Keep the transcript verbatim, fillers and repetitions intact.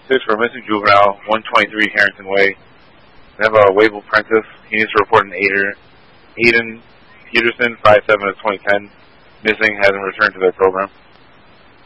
six for missing juvenile, one twenty-three Harrington Way. We have a Wable Prentice. He needs to report an aider. Aiden Peterson, five seven of twenty ten. Missing, hasn't returned to their program.